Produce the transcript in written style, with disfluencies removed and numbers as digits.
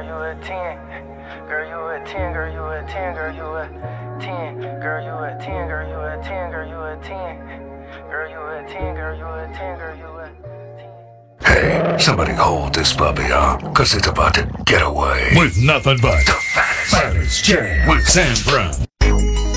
you a 10. Girl, you a 10, girl, you a 10, girl, you a 10. Girl, you a 10, girl, you a 10, girl, you a 10. Girl, you a 10, girl, you a 10, girl, you a 10. Hey, somebody hold this puppy, cause it's about to get away. With nothing but The fattest Jam with Sam Brown.